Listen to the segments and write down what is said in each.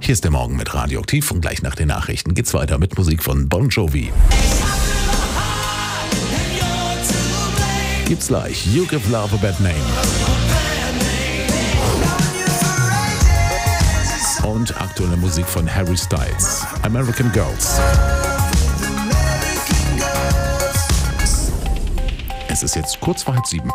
Hier ist der Morgen mit Radioaktiv und gleich nach den Nachrichten geht's weiter mit Musik von Bon Jovi. Gibt's gleich You Give Love a Bad Name. Und aktuelle Musik von Harry Styles, American Girls. Es ist jetzt kurz vor 6:30.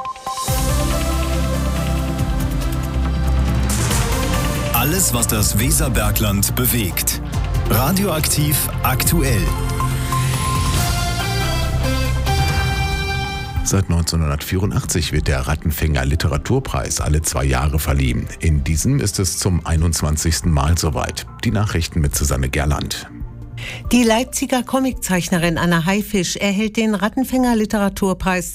Alles, was das Weserbergland bewegt. Radioaktiv aktuell. Seit 1984 wird der Rattenfänger Literaturpreis alle 2 Jahre verliehen. In diesem ist es zum 21. Mal soweit. Die Nachrichten mit Susanne Gerland. Die Leipziger Comiczeichnerin Anna Haifisch erhält den Rattenfänger Literaturpreis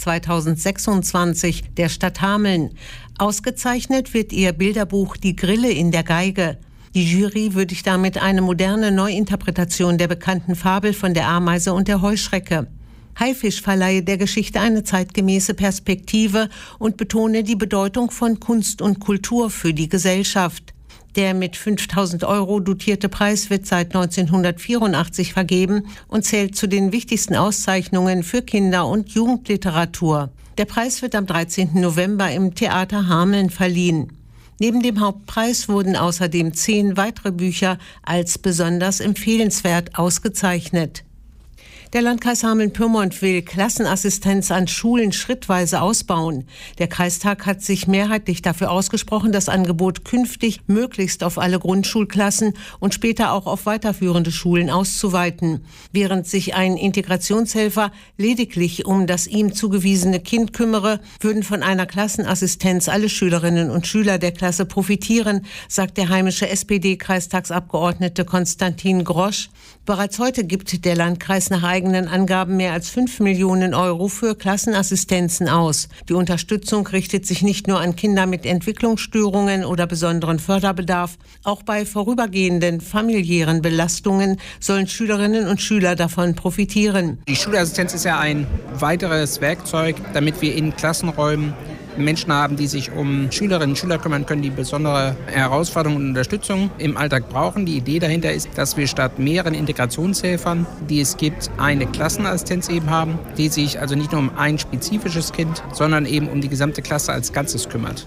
2026 der Stadt Hameln. Ausgezeichnet wird ihr Bilderbuch Die Grille in der Geige. Die Jury würdigt damit eine moderne Neuinterpretation der bekannten Fabel von der Ameise und der Heuschrecke. Haifisch verleihe der Geschichte eine zeitgemäße Perspektive und betone die Bedeutung von Kunst und Kultur für die Gesellschaft. Der mit 5.000 € dotierte Preis wird seit 1984 vergeben und zählt zu den wichtigsten Auszeichnungen für Kinder- und Jugendliteratur. Der Preis wird am 13. November im Theater Hameln verliehen. Neben dem Hauptpreis wurden außerdem 10 weitere Bücher als besonders empfehlenswert ausgezeichnet. Der Landkreis Hameln-Pyrmont will Klassenassistenz an Schulen schrittweise ausbauen. Der Kreistag hat sich mehrheitlich dafür ausgesprochen, das Angebot künftig möglichst auf alle Grundschulklassen und später auch auf weiterführende Schulen auszuweiten. Während sich ein Integrationshelfer lediglich um das ihm zugewiesene Kind kümmere, würden von einer Klassenassistenz alle Schülerinnen und Schüler der Klasse profitieren, sagt der heimische SPD-Kreistagsabgeordnete Konstantin Grosch. Bereits heute gibt der Landkreis nach eigenen Angaben mehr als 5 Millionen € für Klassenassistenzen aus. Die Unterstützung richtet sich nicht nur an Kinder mit Entwicklungsstörungen oder besonderen Förderbedarf. Auch bei vorübergehenden familiären Belastungen sollen Schülerinnen und Schüler davon profitieren. Die Schulassistenz ist ja ein weiteres Werkzeug, damit wir in Klassenräumen Menschen haben, die sich um Schülerinnen und Schüler kümmern können, die besondere Herausforderungen und Unterstützung im Alltag brauchen. Die Idee dahinter ist, dass wir statt mehreren Integrationshelfern, die es gibt, eine Klassenassistenz eben haben, die sich also nicht nur um ein spezifisches Kind, sondern eben um die gesamte Klasse als Ganzes kümmert.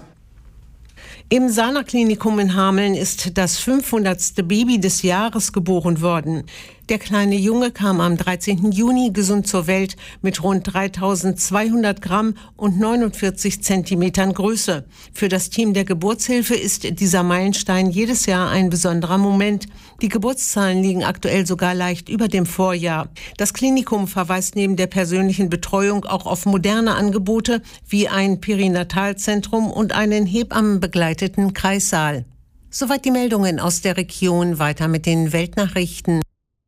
Im Sana-Klinikum in Hameln ist das 500. Baby des Jahres geboren worden. Der kleine Junge kam am 13. Juni gesund zur Welt mit rund 3.200 Gramm und 49 Zentimetern Größe. Für das Team der Geburtshilfe ist dieser Meilenstein jedes Jahr ein besonderer Moment. Die Geburtszahlen liegen aktuell sogar leicht über dem Vorjahr. Das Klinikum verweist neben der persönlichen Betreuung auch auf moderne Angebote wie ein Perinatalzentrum und einen hebammenbegleiteten Kreissaal. Soweit die Meldungen aus der Region. Weiter mit den Weltnachrichten.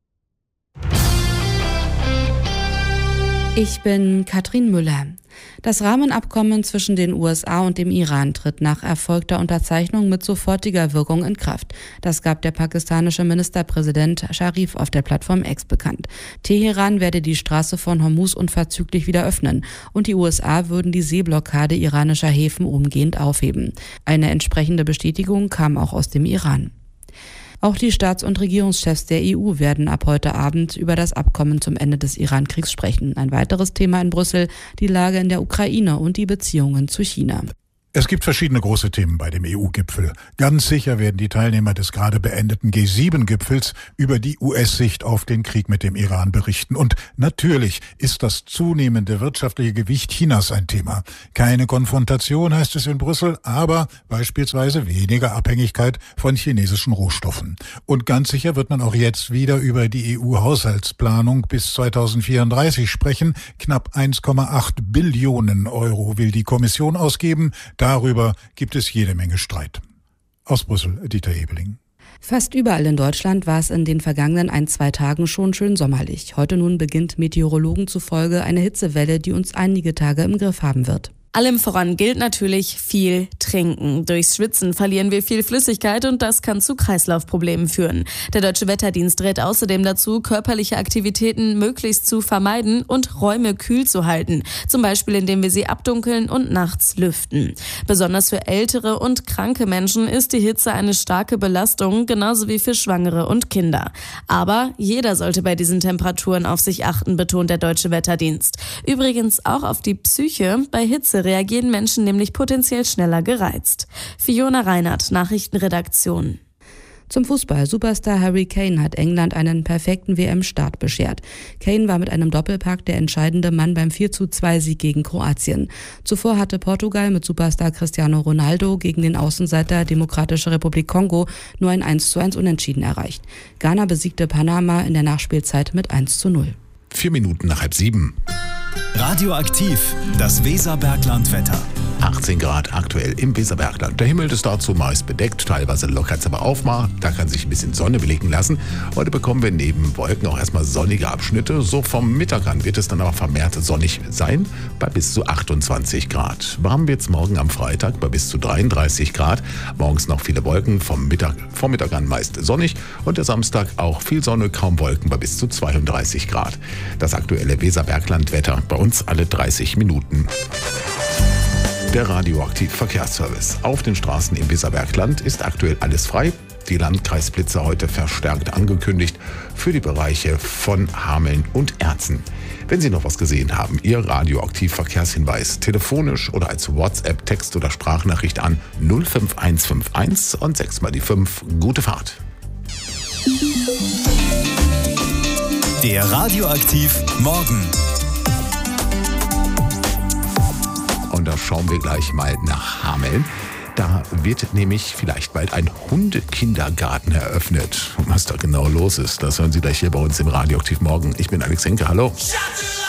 Ich bin Katrin Müller. Das Rahmenabkommen zwischen den USA und dem Iran tritt nach erfolgter Unterzeichnung mit sofortiger Wirkung in Kraft. Das gab der pakistanische Ministerpräsident Sharif auf der Plattform X bekannt. Teheran werde die Straße von Hormuz unverzüglich wieder öffnen und die USA würden die Seeblockade iranischer Häfen umgehend aufheben. Eine entsprechende Bestätigung kam auch aus dem Iran. Auch die Staats- und Regierungschefs der EU werden ab heute Abend über das Abkommen zum Ende des Iran-Kriegs sprechen. Ein weiteres Thema in Brüssel, die Lage in der Ukraine und die Beziehungen zu China. Es gibt verschiedene große Themen bei dem EU-Gipfel. Ganz sicher werden die Teilnehmer des gerade beendeten G7-Gipfels über die US-Sicht auf den Krieg mit dem Iran berichten. Und natürlich ist das zunehmende wirtschaftliche Gewicht Chinas ein Thema. Keine Konfrontation heißt es in Brüssel, aber beispielsweise weniger Abhängigkeit von chinesischen Rohstoffen. Und ganz sicher wird man auch jetzt wieder über die EU-Haushaltsplanung bis 2034 sprechen. Knapp 1,8 Billionen € will die Kommission ausgeben. Darüber gibt es jede Menge Streit. Aus Brüssel, Dieter Ebeling. Fast überall in Deutschland war es in den vergangenen 1-2 Tagen schon schön sommerlich. Heute nun beginnt Meteorologen zufolge eine Hitzewelle, die uns einige Tage im Griff haben wird. Allem voran gilt natürlich viel trinken. Durchs Schwitzen verlieren wir viel Flüssigkeit und das kann zu Kreislaufproblemen führen. Der Deutsche Wetterdienst rät außerdem dazu, körperliche Aktivitäten möglichst zu vermeiden und Räume kühl zu halten. Zum Beispiel, indem wir sie abdunkeln und nachts lüften. Besonders für ältere und kranke Menschen ist die Hitze eine starke Belastung, genauso wie für Schwangere und Kinder. Aber jeder sollte bei diesen Temperaturen auf sich achten, betont der Deutsche Wetterdienst. Übrigens auch auf die Psyche. Bei Hitze reagieren Menschen nämlich potenziell schneller gereizt. Fiona Reinhardt, Nachrichtenredaktion. Zum Fußball. Superstar Harry Kane hat England einen perfekten WM-Start beschert. Kane war mit einem Doppelpack der entscheidende Mann beim 4:2-Sieg gegen Kroatien. Zuvor hatte Portugal mit Superstar Cristiano Ronaldo gegen den Außenseiter Demokratische Republik Kongo nur ein 1:1 Unentschieden erreicht. Ghana besiegte Panama in der Nachspielzeit mit 1:0. 4 Minuten nach 6:30. Radioaktiv, das Weserbergland-Wetter. 18 Grad aktuell im Weserbergland. Der Himmel ist dazu meist bedeckt, teilweise lockert es aber auf mal. Da kann sich ein bisschen Sonne blicken lassen. Heute bekommen wir neben Wolken auch erstmal sonnige Abschnitte. So vom Mittag an wird es dann aber vermehrt sonnig sein, bei bis zu 28 Grad. Warm wird es morgen am Freitag bei bis zu 33 Grad. Morgens noch viele Wolken, vom Mittag an meist sonnig. Und der Samstag auch viel Sonne, kaum Wolken bei bis zu 32 Grad. Das aktuelle Weserbergland-Wetter bei uns alle 30 Minuten. Der Radioaktiv Verkehrsservice. Auf den Straßen im Weserbergland ist aktuell alles frei. Die Landkreisblitze heute verstärkt angekündigt für die Bereiche von Hameln und Erzen. Wenn Sie noch was gesehen haben, Ihr Radioaktiv-Verkehrshinweis telefonisch oder als WhatsApp, Text- oder Sprachnachricht an 05151 und 6 mal die 5. Gute Fahrt. Der Radioaktiv Morgen. Und da schauen wir gleich mal nach Hameln. Da wird nämlich vielleicht bald ein Hundekindergarten eröffnet. Und was da genau los ist, das hören Sie gleich hier bei uns im Radioaktiv Morgen. Ich bin Alex Henke, hallo.